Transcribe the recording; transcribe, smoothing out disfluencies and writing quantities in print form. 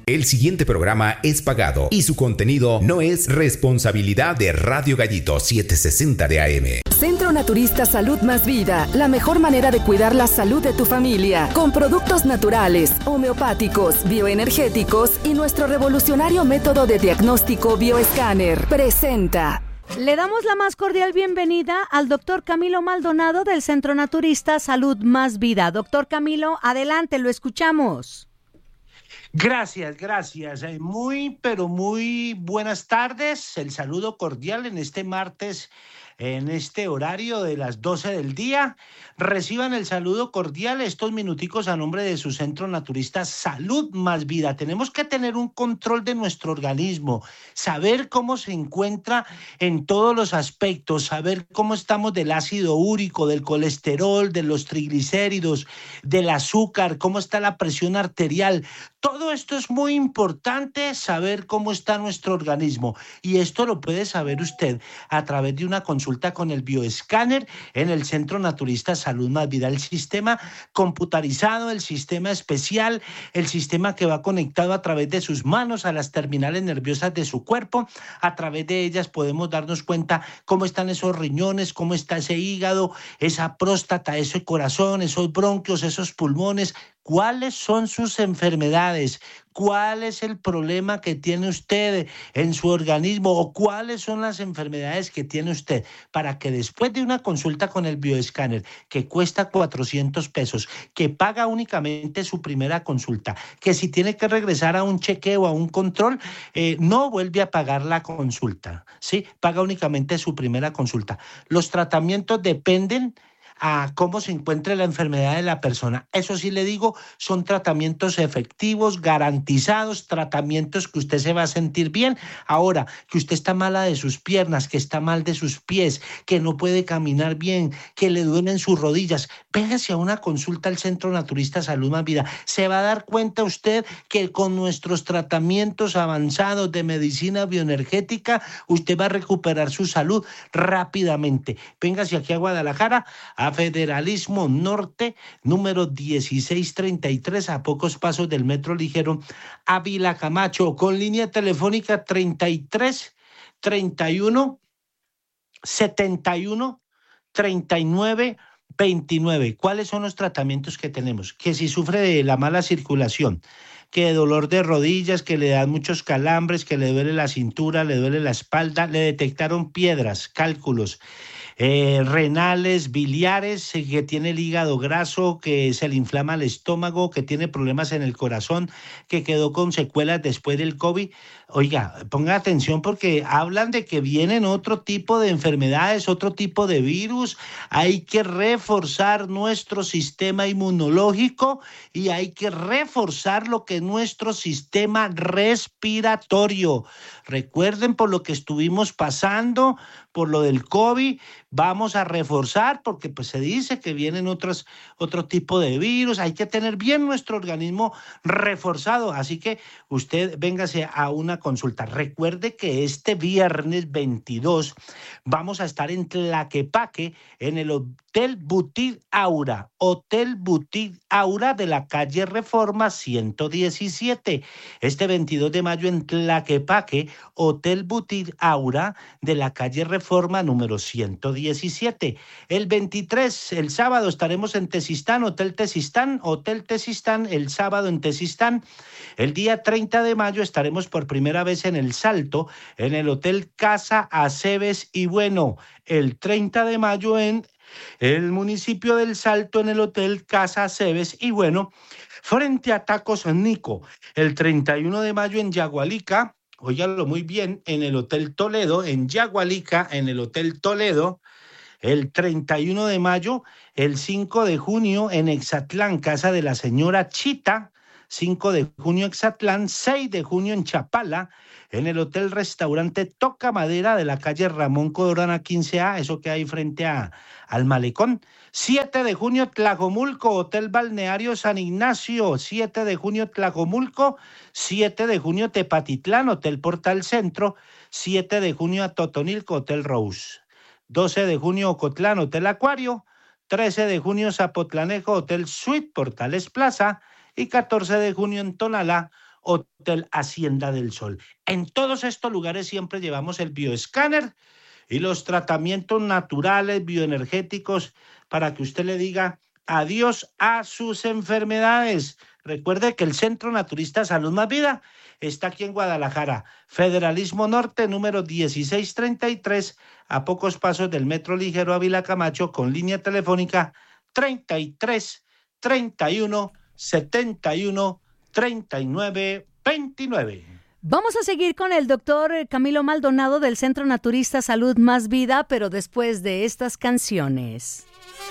El siguiente programa es pagado y su contenido no es responsabilidad de Radio Gallito 760 de AM. Centro Naturista Salud Más Vida, la mejor manera de cuidar la salud de tu familia, con productos naturales, homeopáticos, bioenergéticos y nuestro revolucionario método de diagnóstico bioescáner. Presenta. Le damos la más cordial bienvenida al doctor Camilo Maldonado del Centro Naturista Salud Más Vida. Doctor Camilo, adelante, lo escuchamos. Gracias. Pero muy buenas tardes. El saludo cordial en este martes, en este horario de las 12 del día. Reciban el saludo cordial estos minuticos a nombre de su Centro Naturista Salud Más Vida. Tenemos que tener un control de nuestro organismo, saber cómo se encuentra en todos los aspectos, saber cómo estamos del ácido úrico, del colesterol, de los triglicéridos, del azúcar, cómo está la presión arterial. Todo esto es muy importante, saber cómo está nuestro organismo, y esto lo puede saber usted a través de una consulta con el bioescáner en el Centro Naturista Salud Más Vida. El sistema computarizado, el sistema especial, el sistema que va conectado a través de sus manos a las terminales nerviosas de su cuerpo. A través de ellas podemos darnos cuenta cómo están esos riñones, cómo está ese hígado, esa próstata, ese corazón, esos bronquios, esos pulmones. ¿Cuáles son sus enfermedades? ¿Cuál es el problema que tiene usted en su organismo? ¿O cuáles son las enfermedades que tiene usted? Para que después de una consulta con el bioescáner, que cuesta 400 pesos, que paga únicamente su primera consulta, que si tiene que regresar a un chequeo, a un control, no vuelve a pagar la consulta, ¿sí? Paga únicamente su primera consulta. Los tratamientos dependen a cómo se encuentre la enfermedad de la persona. Eso sí le digo, son tratamientos efectivos, garantizados, tratamientos que usted se va a sentir bien. Ahora, que usted está mala de sus piernas, que está mal de sus pies, que no puede caminar bien, que le duelen sus rodillas, véngase a una consulta al Centro Naturista Salud Más Vida. Se va a dar cuenta usted que con nuestros tratamientos avanzados de medicina bioenergética, usted va a recuperar su salud rápidamente. Véngase aquí a Guadalajara, a Federalismo Norte, número 1633, a pocos pasos del metro ligero, Ávila Camacho, con línea telefónica 33 31 71 39 29. ¿Cuáles son los tratamientos que tenemos? Que si sufre de la mala circulación, que de dolor de rodillas, que le dan muchos calambres, que le duele la cintura, le duele la espalda, le detectaron piedras, cálculos, renales, biliares, que tiene el hígado graso, que se le inflama el estómago, que tiene problemas en el corazón, que quedó con secuelas después del COVID. Oiga, ponga atención porque hablan de que vienen otro tipo de enfermedades, otro tipo de virus. Hay que reforzar nuestro sistema inmunológico y hay que reforzar lo que es nuestro sistema respiratorio. Recuerden por lo que estuvimos pasando, por lo del COVID, vamos a reforzar porque pues se dice que vienen otro tipo de virus. Hay que tener bien nuestro organismo reforzado, así que usted véngase a una consulta. Recuerde que este viernes 22 vamos a estar en Tlaquepaque, en el Hotel Boutique Aura de la calle Reforma 117. Este 22 de mayo en Tlaquepaque, Hotel Boutique Aura de la calle Reforma número 117. El 23, el sábado, estaremos en Tezistán, Hotel Tezistán, el sábado en Tezistán. El día 30 de mayo estaremos por primera vez en El Salto, en el Hotel Casa Aceves y Bueno. El 30 de mayo en el municipio del Salto, en el Hotel Casa Aceves y Bueno, frente a Tacos Nico. El 31 de mayo en Yagualica, óyalo muy bien, en el Hotel Toledo, en Yagualica, en el Hotel Toledo. El 31 de mayo, el 5 de junio en Exatlán, casa de la señora Chita. 5 de junio Exatlán, 6 de junio en Chapala, en el Hotel Restaurante Toca Madera de la calle Ramón Corona 15A, eso que hay frente al Malecón. 7 de junio Tlajomulco, Hotel Balneario San Ignacio. 7 de junio Tlajomulco. 7 de junio Tepatitlán, Hotel Portal Centro. 7 de junio Atotonilco, Hotel Rose. 12 de junio Ocotlán, Hotel Acuario. 13 de junio Zapotlanejo, Hotel Suite Portales Plaza. Y 14 de junio en Tonalá, Hotel Hacienda del Sol. En todos estos lugares siempre llevamos el bioescáner y los tratamientos naturales, bioenergéticos, para que usted le diga adiós a sus enfermedades. Recuerde que el Centro Naturista Salud Más Vida está aquí en Guadalajara, Federalismo Norte, número 1633, a pocos pasos del Metro Ligero Ávila Camacho, con línea telefónica 33 31 71 39 29. Vamos a seguir con el doctor Camilo Maldonado del Centro Naturista Salud Más Vida, pero después de estas canciones.